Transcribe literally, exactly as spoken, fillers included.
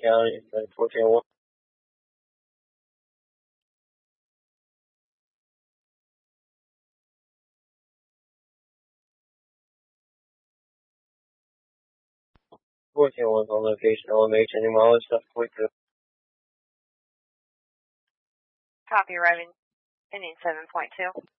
County, fourteen one. fourteen one on location, L M H, any mileage, seven point two. Copy, arriving, ending seven point two.